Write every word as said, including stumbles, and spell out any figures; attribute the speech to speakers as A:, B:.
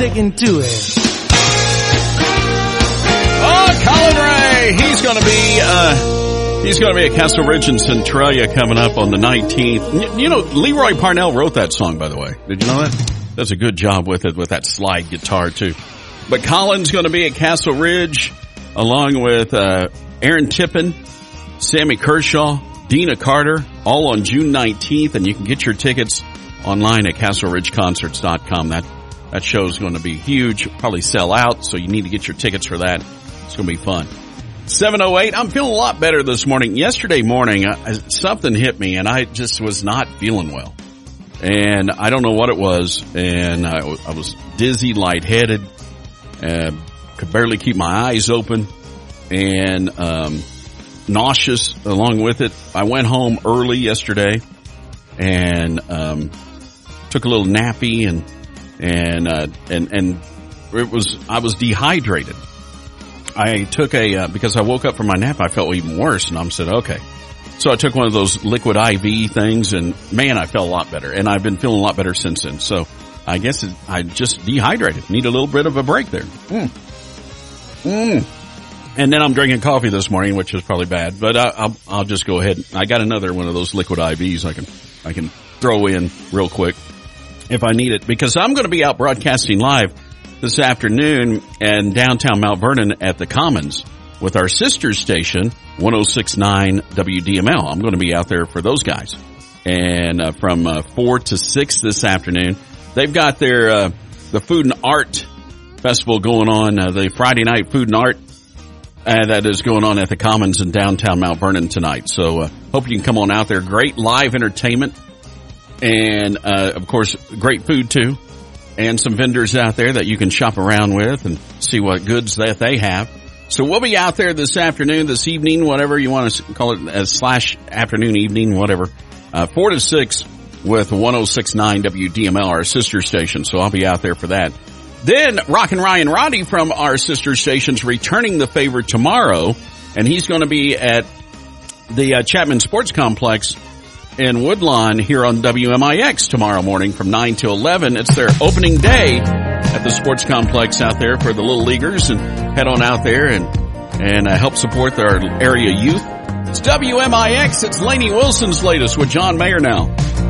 A: sticking to it.
B: Oh, Colin Ray, he's going to be, uh, he's going to be at Castle Ridge in Centralia coming up on the nineteenth. You know, Leroy Parnell wrote that song, by the way. Did you know that? Does a good job with it, with that slide guitar, too. But Colin's going to be at Castle Ridge, along with, uh, Aaron Tippin, Sammy Kershaw, Dina Carter, all on June nineteenth, and you can get your tickets online at castle ridge concerts dot com. That, that show is going to be huge, probably sell out, so you need to get your tickets for that. It's going to be fun. seven oh eight, I'm feeling a lot better this morning. Yesterday morning, I, something hit me, and I just was not feeling well. And I don't know what it was, and I, I was dizzy, lightheaded, uh, could barely keep my eyes open, and um nauseous along with it. I went home early yesterday and um took a little nappy, and and uh and and it was I was dehydrated. I took a uh, because I woke up from my nap, I felt even worse, and I said, okay. So I took one of those liquid I V things, and man, I felt a lot better, and I've been feeling a lot better since then. So I guess it, I just dehydrated. Need a little bit of a break there. Mm. Mm. And then I'm drinking coffee this morning, which is probably bad, but I, I'll, I'll just go ahead. I got another one of those liquid I Vs I can, I can throw in real quick if I need it, because I'm going to be out broadcasting live this afternoon in downtown Mount Vernon at the Commons with our sister station, one oh six point nine W D M L. I'm going to be out there for those guys. And, uh, from, uh, four to six this afternoon, they've got their, uh, the Food and Art Festival going on, uh, the Friday night Food and Art Uh, that is going on at the Commons in downtown Mount Vernon tonight. So, uh, hope you can come on out there. Great live entertainment. And, uh, of course, great food too. And some vendors out there that you can shop around with and see what goods that they have. So we'll be out there this afternoon, this evening, whatever you want to call it, as slash afternoon, evening, whatever. Uh, four to six with one oh six point nine W D M L, our sister station. So I'll be out there for that. Then Rockin' Ryan Roddy from our sister station's returning the favor tomorrow, and he's going to be at the uh, Chapman Sports Complex in Woodlawn here on W M I X tomorrow morning from nine to eleven. It's their opening day at the sports complex out there for the Little Leaguers, and head on out there and and uh, help support our area youth. It's W M I X. It's Lainey Wilson's latest with John Mayer now.